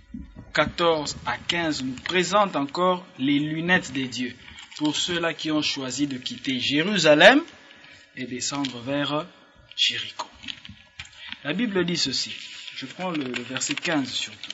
14 à 15, nous présente encore les lunettes de Dieu pour ceux-là qui ont choisi de quitter Jérusalem et descendre vers Jéricho. La Bible dit ceci. Je prends le verset 15 surtout.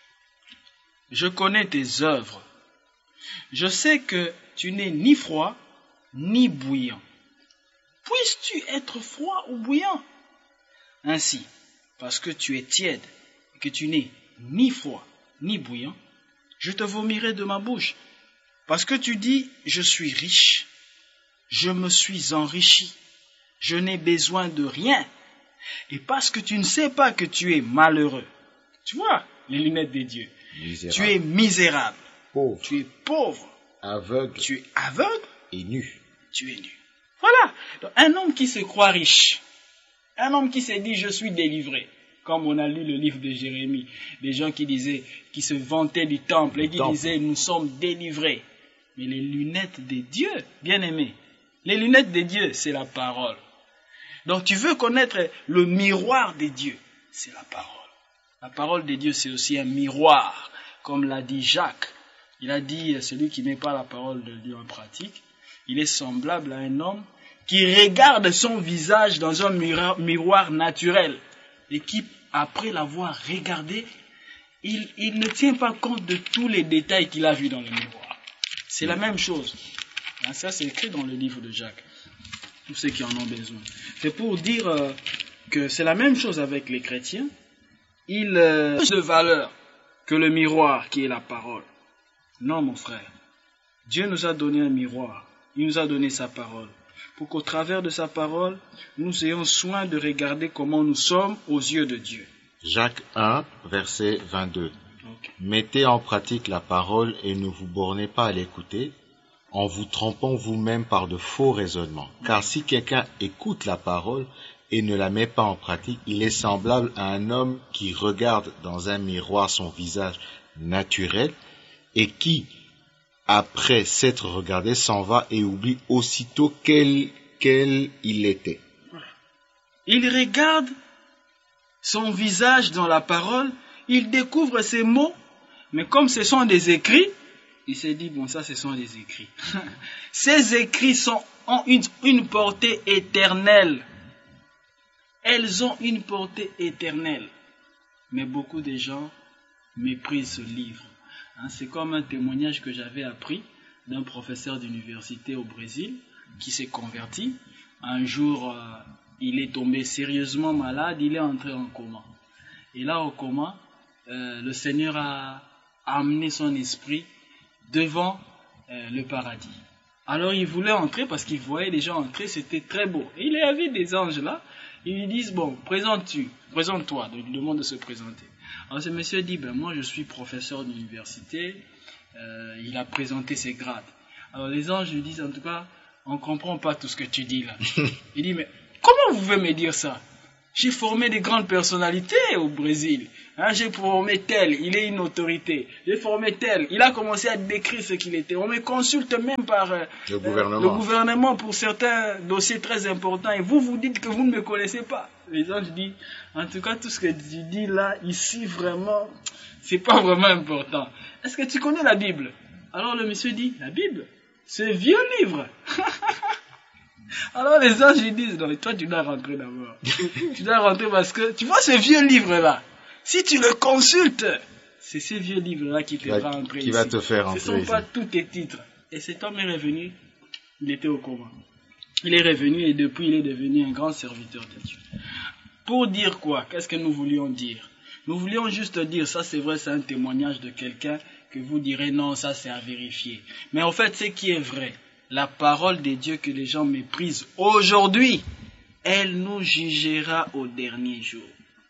Je connais tes œuvres. Je sais que tu n'es ni froid ni bouillant. Puisses-tu être froid ou bouillant? Ainsi, parce que tu es tiède et que tu n'es ni froid ni bouillant, je te vomirai de ma bouche. Parce que tu dis, je suis riche, je me suis enrichi, je n'ai besoin de rien. Et parce que tu ne sais pas que tu es malheureux. Tu vois, les lunettes de Dieu. Misérable. Tu es misérable. Pauvre. Tu es pauvre. Aveugle. Tu es aveugle. Et nu. Tu es nu. Voilà. Donc, un homme qui se croit riche. Un homme qui se dit, je suis délivré. Comme on a lu le livre de Jérémie. Des gens qui se vantaient du temple et qui disaient, nous sommes délivrés. Mais les lunettes de Dieu, bien aimés, les lunettes de Dieu, c'est la parole. Donc tu veux connaître le miroir de Dieu, c'est la parole. La parole de Dieu, c'est aussi un miroir, comme l'a dit Jacques. Il a dit, celui qui met pas la parole de Dieu en pratique, il est semblable à un homme qui regarde son visage dans un miroir naturel et qui, après l'avoir regardé, il ne tient pas compte de tous les détails qu'il a vus dans le miroir. C'est la même chose. Ça, c'est écrit dans le livre de Jacques. Tous ceux qui en ont besoin. C'est pour dire que c'est la même chose avec les chrétiens. Ils ont plus de valeur que le miroir qui est la parole. Non, mon frère. Dieu nous a donné un miroir. Il nous a donné sa parole. Pour qu'au travers de sa parole, nous ayons soin de regarder comment nous sommes aux yeux de Dieu. Jacques 1, verset 22. Okay. Mettez en pratique la parole et ne vous bornez pas à l'écouter, en vous trompant vous-même par de faux raisonnements. Car si quelqu'un écoute la parole et ne la met pas en pratique, il est semblable à un homme qui regarde dans un miroir son visage naturel et qui, après s'être regardé, s'en va et oublie aussitôt quel il était. Il regarde son visage dans la parole, il découvre ces mots, mais comme ce sont des écrits, il s'est dit, bon, ça, ce sont des écrits. Ces écrits ont une portée éternelle. Elles ont une portée éternelle. Mais beaucoup de gens méprisent ce livre. C'est comme un témoignage que j'avais appris d'un professeur d'université au Brésil qui s'est converti. Un jour, il est tombé sérieusement malade, il est entré en coma. Et là, au coma, le Seigneur a amené son esprit devant le paradis. Alors il voulait entrer parce qu'il voyait les gens entrer, c'était très beau. Et il y avait des anges là, ils lui disent, bon, présente-toi, il demande de se présenter. Alors ce monsieur dit, moi je suis professeur d'université, il a présenté ses grades. Alors les anges lui disent, en tout cas, on ne comprend pas tout ce que tu dis là. Il dit, mais comment vous pouvez me dire ça? J'ai formé des grandes personnalités au Brésil. J'ai formé tel, il est une autorité. J'ai formé tel, il a commencé à décrire ce qu'il était. On me consulte même par le gouvernement pour certains dossiers très importants. Et vous dites que vous ne me connaissez pas. Les anges disent, en tout cas, tout ce que tu dis là, ici, vraiment, c'est pas vraiment important. Est-ce que tu connais la Bible? Alors le monsieur dit, la Bible, c'est un vieux livre. Alors les anges lui disent, non mais toi tu dois rentrer d'abord. Tu dois rentrer parce que, tu vois ce vieux livre-là, si tu le consultes, c'est ce vieux livre-là qui te fera entrer ici. Va te faire entrer. Ce ne sont pas tous tes titres. Et cet homme est revenu, il était au coma. Il est revenu et depuis il est devenu un grand serviteur de Dieu. Pour dire quoi? Qu'est-ce que nous voulions dire? Nous voulions juste dire, ça c'est vrai, c'est un témoignage de quelqu'un que vous direz non, ça c'est à vérifier. Mais en fait, ce qui est vrai, la parole de Dieu que les gens méprisent aujourd'hui, elle nous jugera au dernier jour.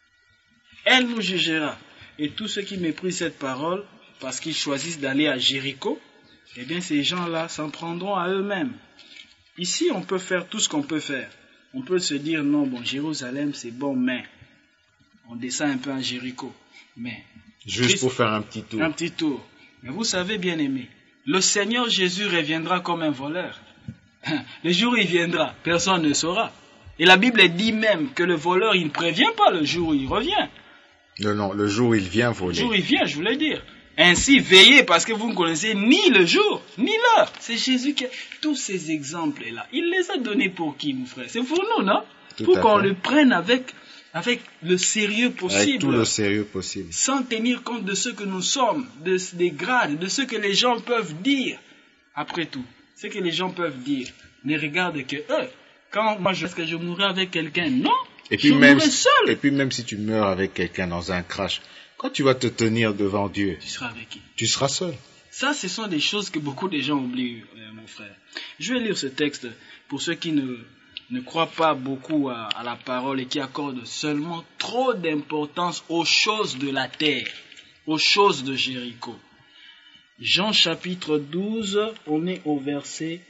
Elle nous jugera. Et tous ceux qui méprisent cette parole, parce qu'ils choisissent d'aller à Jéricho, eh bien ces gens-là s'en prendront à eux-mêmes. Ici, on peut faire tout ce qu'on peut faire. On peut se dire, non, bon, Jérusalem, c'est bon, mais on descend un peu à Jéricho. Mais juste pour faire un petit tour. Un petit tour. Mais vous savez, bien aimé, le Seigneur Jésus reviendra comme un voleur. Le jour où il viendra, personne ne saura. Et la Bible dit même que le voleur, il ne prévient pas le jour où il revient. Non, le jour où il vient voler. Le jour où il vient, je voulais dire. Ainsi, veillez parce que vous ne connaissez ni le jour, ni l'heure. C'est Jésus qui a tous ces exemples-là. Il les a donnés pour qui, mon frère? C'est pour nous, non? Pour qu'on le prenne avec le sérieux possible. Avec tout le sérieux possible. Sans tenir compte de ce que nous sommes, des grades, de ce que les gens peuvent dire. Après tout, ce que les gens peuvent dire ne regarde que eux. Quand moi, est-ce que je mourrai avec quelqu'un? Non. Je mourrai seul. Et puis même si tu meurs avec quelqu'un dans un crash, quand tu vas te tenir devant Dieu, tu seras avec qui? Tu seras seul. Ça, ce sont des choses que beaucoup de gens oublient, mon frère. Je vais lire ce texte pour ceux qui ne croient pas beaucoup à la parole et qui accordent seulement trop d'importance aux choses de la terre, aux choses de Jéricho. Jean chapitre 12, on est au verset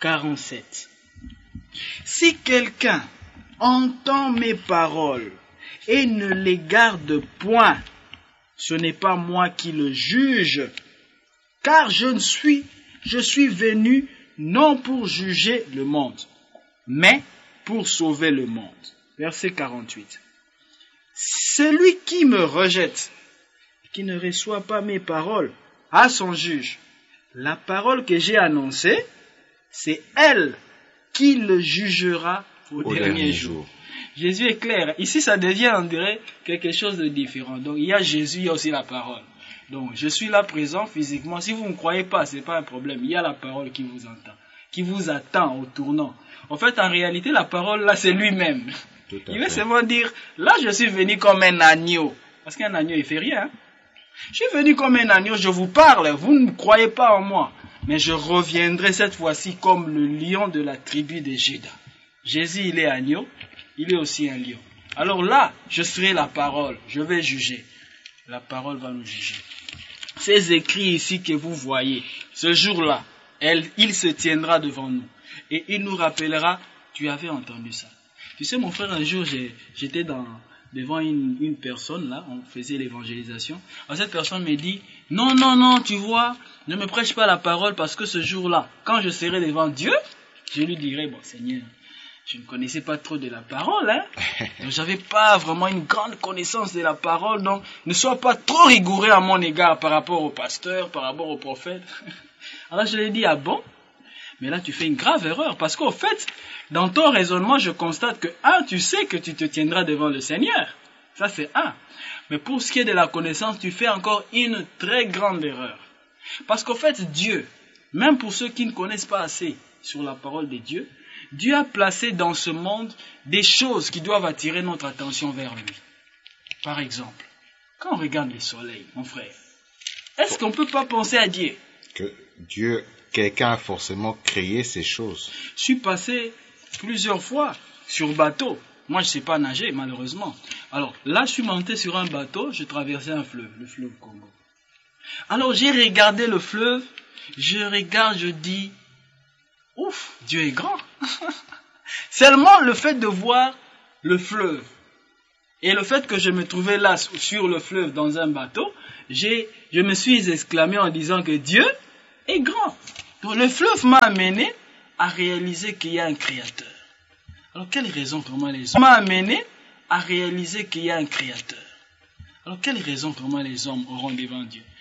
47. Si quelqu'un entend mes paroles et ne les garde point, ce n'est pas moi qui le juge, car je suis venu non pour juger le monde, mais pour sauver le monde. Verset 48. Celui qui me rejette, qui ne reçoit pas mes paroles, a son juge. La parole que j'ai annoncée, c'est elle qui le jugera au dernier jour. Jésus est clair. Ici, ça devient, on dirait, quelque chose de différent. Donc, il y a Jésus, il y a aussi la parole. Donc, je suis là présent physiquement. Si vous ne croyez pas, ce n'est pas un problème. Il y a la parole qui vous entend, qui vous attend au tournant. En fait, en réalité, la parole, là, c'est lui-même. Il veut seulement dire, là, je suis venu comme un agneau. Parce qu'un agneau, il ne fait rien. Je suis venu comme un agneau, je vous parle. Vous ne croyez pas en moi. Mais je reviendrai cette fois-ci comme le lion de la tribu de Juda. Jésus, il est agneau. Il est aussi un lion. Alors là, je serai la parole. Je vais juger. La parole va nous juger. Ces écrits ici que vous voyez, ce jour-là, il se tiendra devant nous. Et il nous rappellera, tu avais entendu ça. Tu sais, mon frère, un jour, j'étais devant une personne, là, on faisait l'évangélisation. Alors, cette personne me dit, non, tu vois, ne me prêche pas la parole parce que ce jour-là, quand je serai devant Dieu, je lui dirai, bon, Seigneur, je ne connaissais pas trop de la parole, hein. Donc, j'avais pas vraiment une grande connaissance de la parole, donc ne sois pas trop rigoureux à mon égard par rapport au pasteur, par rapport au prophète. Alors, je lui ai dit, ah bon? Mais là, tu fais une grave erreur, parce qu'au fait, dans ton raisonnement, je constate que, tu sais que tu te tiendras devant le Seigneur. Ça, c'est Mais pour ce qui est de la connaissance, tu fais encore une très grande erreur. Parce qu'au fait, Dieu, même pour ceux qui ne connaissent pas assez sur la parole de Dieu, Dieu a placé dans ce monde des choses qui doivent attirer notre attention vers lui. Par exemple, quand on regarde le soleil, mon frère, est-ce qu'on ne peut pas penser à Dieu? Que Dieu, quelqu'un a forcément créé ces choses. Je suis passé plusieurs fois sur bateau. Moi, je ne sais pas nager, malheureusement. Alors, là, je suis monté sur un bateau, je traversais un fleuve, le fleuve Congo. Alors, j'ai regardé le fleuve, je dis, ouf, Dieu est grand. Seulement le fait de voir le fleuve et le fait que je me trouvais là sur le fleuve dans un bateau, je me suis exclamé en disant que Dieu est grand. Donc le fleuve m'a amené à réaliser qu'il y a un créateur. Alors quelle raison pour moi les hommes m'a amené à réaliser qu'il y a un créateur? Alors quelle raison pour moi les hommes auront devant Dieu?